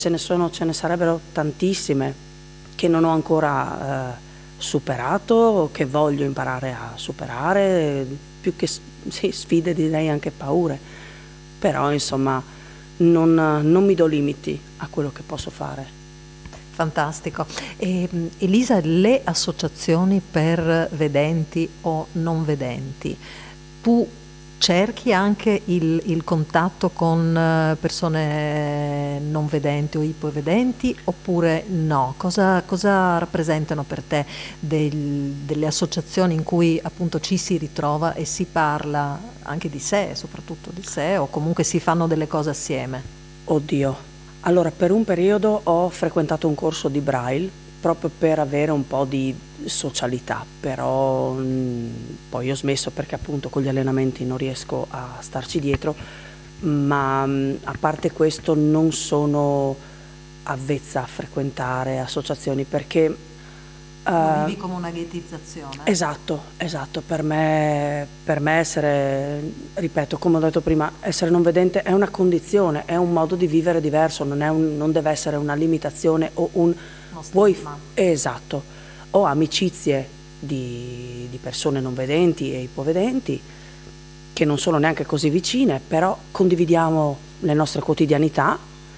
Ce ne sarebbero tantissime che non ho ancora superato, che voglio imparare a superare, più che sì, sfide direi anche paure, però insomma non mi do limiti a quello che posso fare. Fantastico. Elisa, le associazioni per vedenti o non vedenti, tu cerchi anche il contatto con persone non vedenti o ipovedenti oppure no? Cosa rappresentano per te delle associazioni in cui appunto ci si ritrova e si parla anche di sé, soprattutto di sé, o comunque si fanno delle cose assieme? Oddio, allora per un periodo ho frequentato un corso di Braille proprio per avere un po' di socialità, però poi ho smesso perché appunto con gli allenamenti non riesco a starci dietro, ma a parte questo non sono avvezza a frequentare associazioni perché Lo vivi come una ghettizzazione? esatto, per me essere, ripeto, come ho detto prima, essere non vedente è una condizione, è un modo di vivere diverso, non deve essere una limitazione o un... Uno Puoi, stigma. esatto, ho amicizie di persone non vedenti e ipovedenti che non sono neanche così vicine, però condividiamo le nostre quotidianità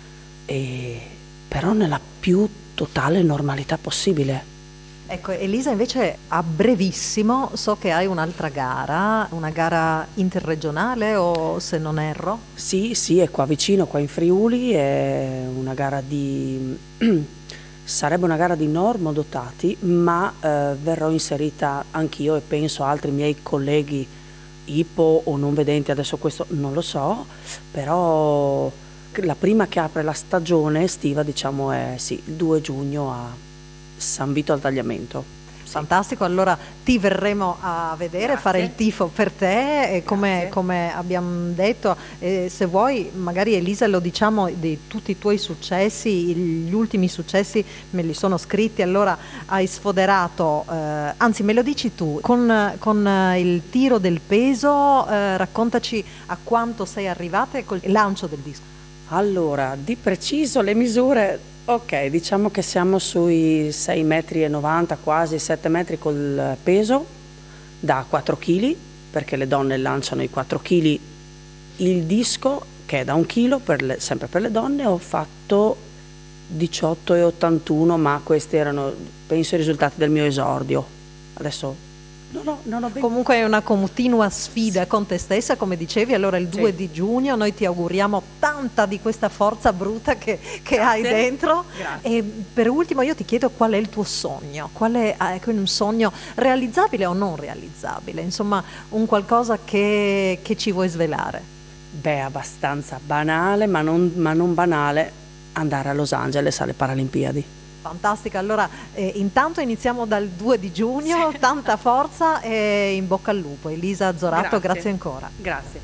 e però nella più totale normalità possibile. Ecco, Elisa, invece a brevissimo so che hai un'altra gara, una gara interregionale o se non erro? Sì, sì, è qua vicino, qua in Friuli, è una gara di... sarebbe una gara di normodotati, ma verrò inserita anch'io e penso altri miei colleghi ipo o non vedenti, adesso questo non lo so, però la prima che apre la stagione estiva, diciamo, è sì, il 2 giugno a San Vito al Tagliamento. Sì. Fantastico, allora ti verremo a vedere, Grazie. fare il tifo per te e come abbiamo detto, se vuoi magari Elisa lo diciamo di tutti i tuoi successi, gli ultimi successi me li sono scritti, allora hai sfoderato, anzi me lo dici tu, con il tiro del peso, raccontaci a quanto sei arrivata e col lancio del disco. Allora, di preciso le misure, ok, diciamo che siamo sui 6,90 m, quasi 7 metri col peso da 4 kg, perché le donne lanciano i 4 kg. Il disco, che è da 1 chilo, sempre per le donne, ho fatto 18,81, ma questi erano, penso, i risultati del mio esordio. Adesso non ho ben... Comunque è una continua sfida con te stessa, come dicevi, allora il 2 Sì. di giugno noi ti auguriamo tanta di questa forza bruta che hai dentro. Grazie. E per ultimo io ti chiedo qual è il tuo sogno, qual è un sogno realizzabile o non realizzabile, insomma un qualcosa che ci vuoi svelare. Beh, abbastanza banale, ma non banale, andare a Los Angeles alle Paralimpiadi. Fantastica, allora intanto iniziamo dal 2 di giugno, Sì. tanta forza e in bocca al lupo. Elisa Zoratto, grazie ancora. Grazie.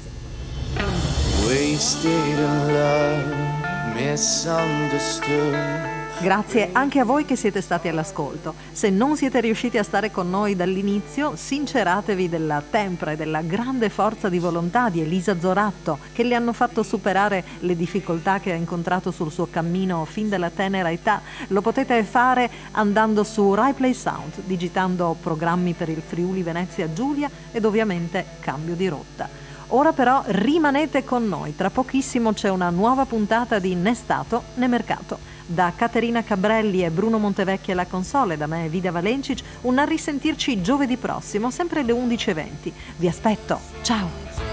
Wasted in love, misunderstood. Grazie anche a voi che siete stati all'ascolto. Se non siete riusciti a stare con noi dall'inizio, sinceratevi della tempra e della grande forza di volontà di Elisa Zoratto, che le hanno fatto superare le difficoltà che ha incontrato sul suo cammino fin dalla tenera età. Lo potete fare andando su Rai Play Sound, digitando programmi per il Friuli Venezia Giulia ed ovviamente cambio di rotta. Ora però rimanete con noi, tra pochissimo c'è una nuova puntata di Né Stato né Mercato. Da Caterina Cabrelli e Bruno Montevecchi alla console, da me Vida Valencic, un a risentirci giovedì prossimo, sempre alle 11:20. Vi aspetto, ciao!